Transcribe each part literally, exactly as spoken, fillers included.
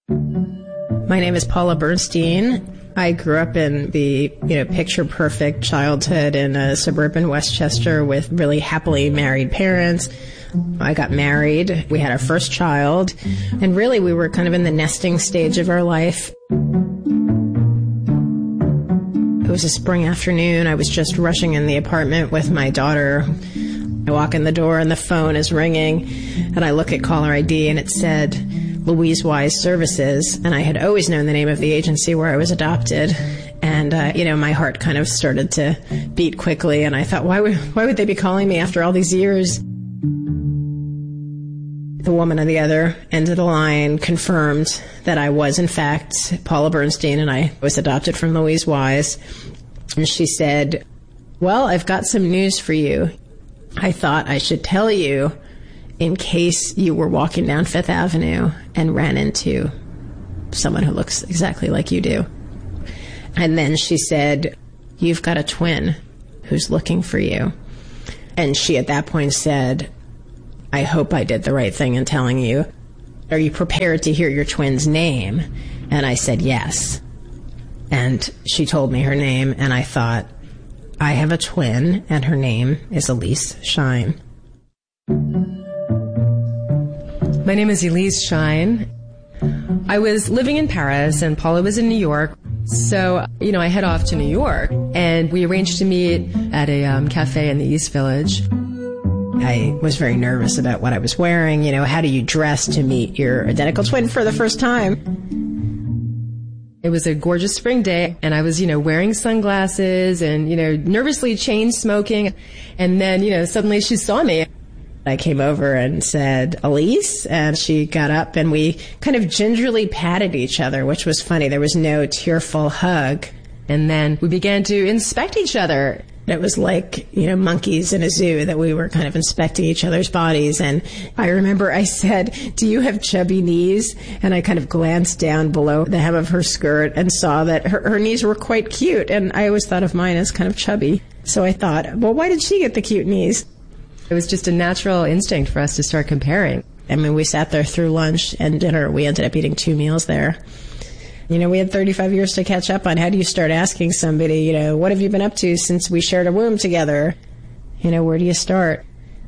My name is Paula Bernstein. I grew up in the, you know, picture-perfect childhood in a suburban Westchester with really happily married parents. I got married. We had our first child. And really, we were kind of in the nesting stage of our life. It was a spring afternoon. I was just rushing in the apartment with my daughter. I walk in the door and the phone is ringing. And I look at caller I D and it said Louise Wise Services. And I had always known the name of the agency where I was adopted. And, uh, you know, my heart kind of started to beat quickly. And I thought, why would, why would they be calling me after all these years? The woman on the other end of the line confirmed that I was, in fact, Paula Bernstein, and I was adopted from Louise Wise. And she said, well, I've got some news for you. I thought I should tell you in case you were walking down Fifth Avenue and ran into someone who looks exactly like you do. And then she said, you've got a twin who's looking for you. And she at that point said, I hope I did the right thing in telling you. Are you prepared to hear your twin's name? And I said, yes. And she told me her name, and I thought, I have a twin, and her name is Elise Shine. My name is Elise Shine. I was living in Paris, and Paula was in New York. So, you know, I head off to New York, and we arranged to meet at a um, cafe in the East Village. I was very nervous about what I was wearing. You know, how do you dress to meet your identical twin for the first time? It was a gorgeous spring day, and I was, you know, wearing sunglasses and, you know, nervously chain smoking. And then, you know, suddenly she saw me. I came over and said, Elise, and she got up and we kind of gingerly patted each other, which was funny. There was no tearful hug. And then we began to inspect each other. It was like, you know, monkeys in a zoo that we were kind of inspecting each other's bodies. And I remember I said, do you have chubby knees? And I kind of glanced down below the hem of her skirt and saw that her, her knees were quite cute. And I always thought of mine as kind of chubby. So I thought, well, why did she get the cute knees? It was just a natural instinct for us to start comparing. I mean, we sat there through lunch and dinner. We ended up eating two meals there. You know, we had thirty-five years to catch up on. How do you start asking somebody, you know, what have you been up to since we shared a room together? You know, where do you start?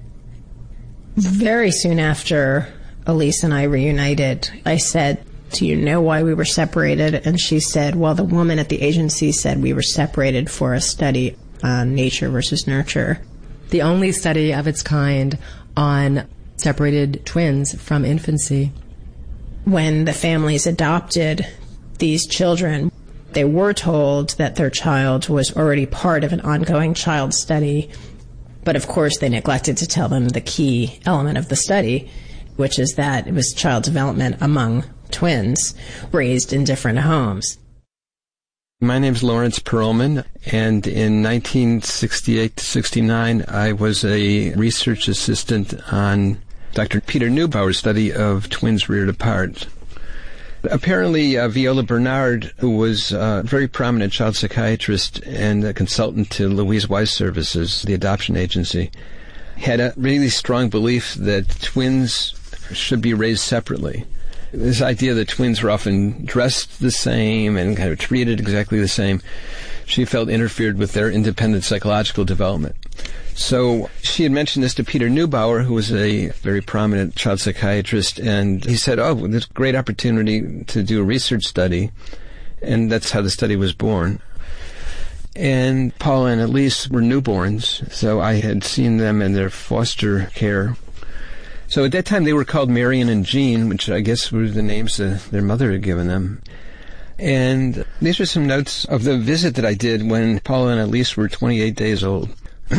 Very soon after Elise and I reunited, I said, do you know why we were separated? And she said, well, the woman at the agency said we were separated for a study on nature versus nurture. The only study of its kind on separated twins from infancy. When the families adopted these children, they were told that their child was already part of an ongoing child study. But of course, they neglected to tell them the key element of the study, which is that it was child development among twins raised in different homes. My name's Lawrence Perlman, and in nineteen sixty-eight to sixty-nine, I was a research assistant on Doctor Peter Neubauer's study of twins reared apart. Apparently, uh, Viola Bernard, who was a very prominent child psychiatrist and a consultant to Louise Wise Services, the adoption agency, had a really strong belief that twins should be raised separately. This idea that twins were often dressed the same and kind of treated exactly the same, she felt interfered with their independent psychological development. So she had mentioned this to Peter Neubauer, who was a very prominent child psychiatrist, and he said, oh, well, there's a great opportunity to do a research study, and that's how the study was born. And Paula and Elise were newborns, so I had seen them in their foster care. So at that time they were called Marion and Jean, which I guess were the names that their mother had given them. And these are some notes of the visit that I did when Paula and Elise were twenty-eight days old.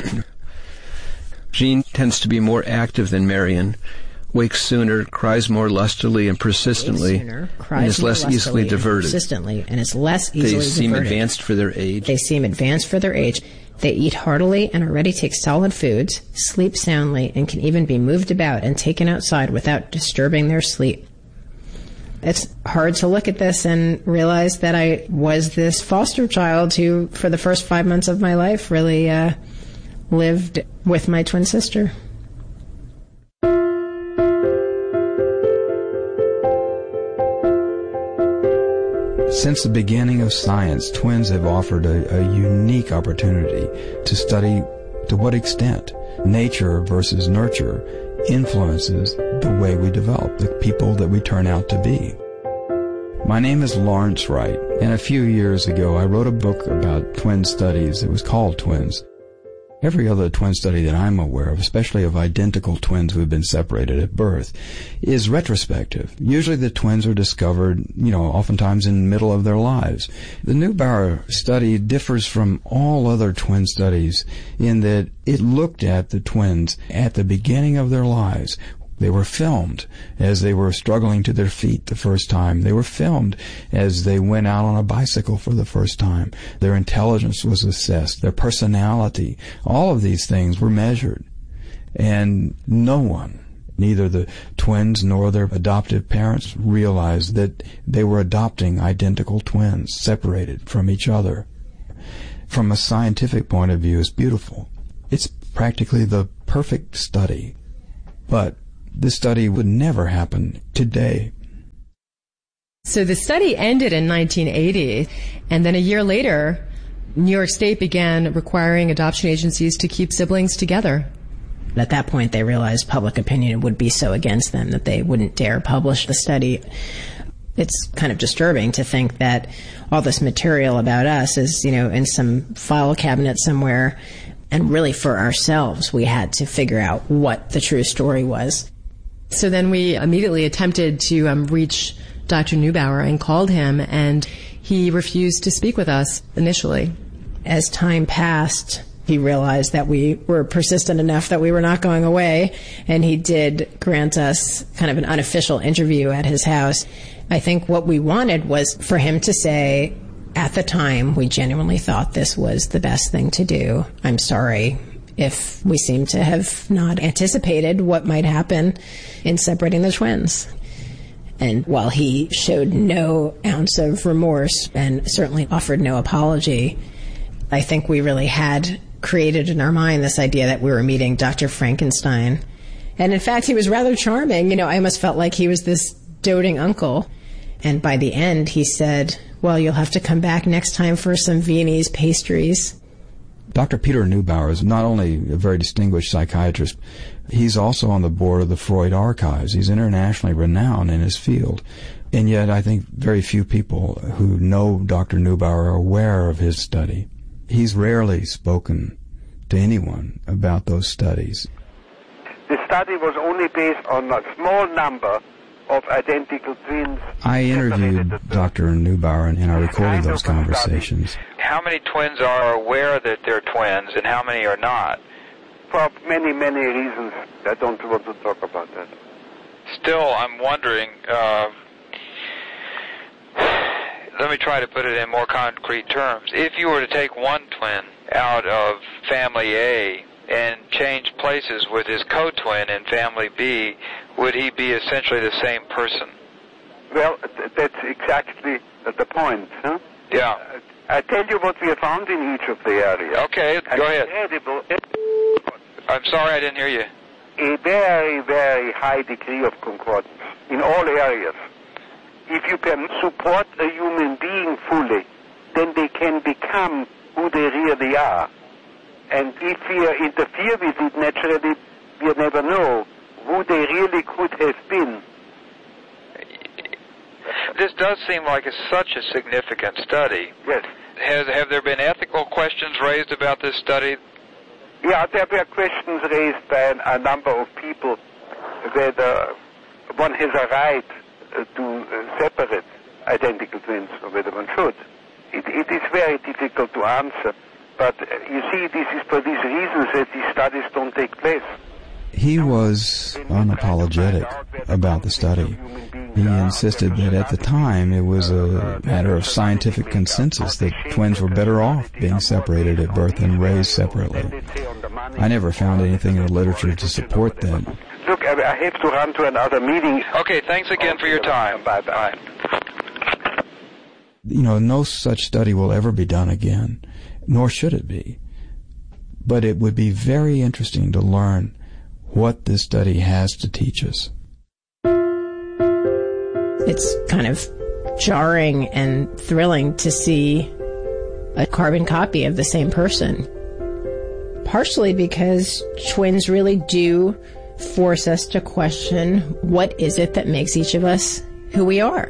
Jean tends to be more active than Marion, wakes sooner, cries more lustily and persistently, sooner, and is less easily diverted. Persistently, and is less easily diverted. They seem advanced for their age. They seem advanced for their age. They eat heartily and already take solid foods, sleep soundly, and can even be moved about and taken outside without disturbing their sleep. It's hard to look at this and realize that I was this foster child who, for the first five months of my life, really uh, lived with my twin sister. Since the beginning of science, twins have offered a, a unique opportunity to study to what extent nature versus nurture influences the way we develop, the people that we turn out to be. My name is Lawrence Wright, and a few years ago I wrote a book about twin studies. It was called Twins. Every other twin study that I'm aware of, especially of identical twins who have been separated at birth, is retrospective. Usually the twins are discovered, you know, oftentimes in the middle of their lives. The Neubauer study differs from all other twin studies in that it looked at the twins at the beginning of their lives. They were filmed as they were struggling to their feet the first time. They were filmed as they went out on a bicycle for the first time. Their intelligence was assessed, their personality. All of these things were measured. And no one, neither the twins nor their adoptive parents, realized that they were adopting identical twins, separated from each other. From a scientific point of view, it's beautiful. It's practically the perfect study. But this study would never happen today. So the study ended in nineteen eighty, and then a year later, New York State began requiring adoption agencies to keep siblings together. At that point, they realized public opinion would be so against them that they wouldn't dare publish the study. It's kind of disturbing to think that all this material about us is, you know, in some file cabinet somewhere, and really for ourselves, we had to figure out what the true story was. So then we immediately attempted to um, reach Doctor Neubauer and called him, and he refused to speak with us initially. As time passed, he realized that we were persistent enough that we were not going away, and he did grant us kind of an unofficial interview at his house. I think what we wanted was for him to say, at the time, we genuinely thought this was the best thing to do. I'm sorry if we seem to have not anticipated what might happen in separating the twins. And while he showed no ounce of remorse and certainly offered no apology, I think we really had created in our mind this idea that we were meeting Doctor Frankenstein. And in fact, he was rather charming. You know, I almost felt like he was this doting uncle. And by the end, he said, well, you'll have to come back next time for some Viennese pastries. Doctor Peter Neubauer is not only a very distinguished psychiatrist, he's also on the board of the Freud Archives. He's internationally renowned in his field. And yet I think very few people who know Doctor Neubauer are aware of his study. He's rarely spoken to anyone about those studies. The study was only based on a small number of identical twins. I interviewed Doctor Neubauer and I recorded those conversations. How many twins are aware that they're twins and how many are not? For many, many reasons. I don't want to talk about that. Still, I'm wondering, uh, let me try to put it in more concrete terms. If you were to take one twin out of family A and change places with his co-twin in family B, would he be essentially the same person? Well, th- that's exactly the point, huh? Yeah. Uh, I tell you what we have found in each of the areas. Okay, go ahead. Incredible. I'm sorry I didn't hear you. A very, very high degree of concordance in all areas. If you can support a human being fully, then they can become who they really are. And if we interfere with it, naturally, we'll never know who they really could have been. This does seem like a, such a significant study. Yes. Has, have there been ethical questions raised about this study? Yeah, there were questions raised by a number of people whether one has a right uh, to uh, separate identical twins or whether one should. It, it is very difficult to answer. But uh, you see, this is for these reasons that these studies don't take place. He was unapologetic about the study. He insisted that at the time it was a matter of scientific consensus that twins were better off being separated at birth and raised separately. I never found anything in the literature to support that. Look, I have to run to another meeting. Okay, thanks again for your time. Bye-bye. You know, no such study will ever be done again, nor should it be. But it would be very interesting to learn what this study has to teach us. It's kind of jarring and thrilling to see a carbon copy of the same person. Partially because twins really do force us to question what is it that makes each of us who we are.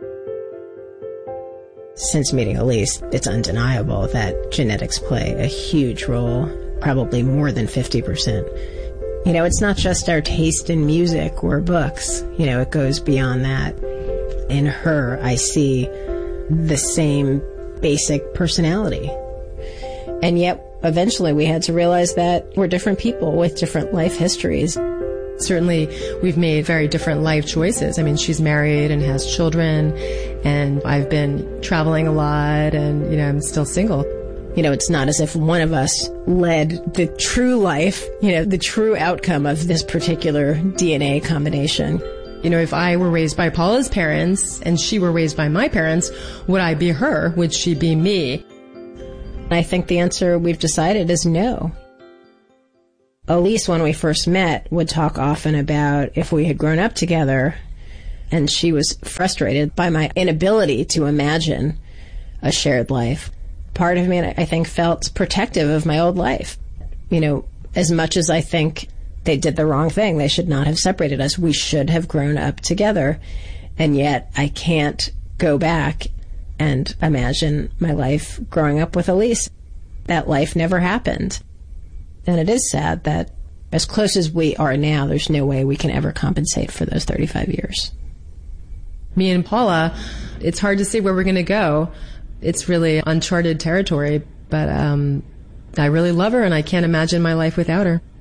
Since meeting Elise, it's undeniable that genetics play a huge role, probably more than fifty percent. You know, it's not just our taste in music or books. You know, it goes beyond that. In her, I see the same basic personality. And yet, eventually we had to realize that we're different people with different life histories. Certainly, we've made very different life choices. I mean, she's married and has children, and I've been traveling a lot, and, you know, I'm still single. You know, it's not as if one of us led the true life, you know, the true outcome of this particular D N A combination. You know, if I were raised by Paula's parents and she were raised by my parents, would I be her? Would she be me? I think the answer we've decided is no. Elise, when we first met, would talk often about if we had grown up together, and she was frustrated by my inability to imagine a shared life. Part of me, I think, felt protective of my old life. You know, as much as I think they did the wrong thing, they should not have separated us. We should have grown up together. And yet I can't go back and imagine my life growing up with Elise. That life never happened. And it is sad that as close as we are now, there's no way we can ever compensate for those thirty-five years. Me and Paula, it's hard to see where we're going to go. It's really uncharted territory, but um, I really love her and I can't imagine my life without her.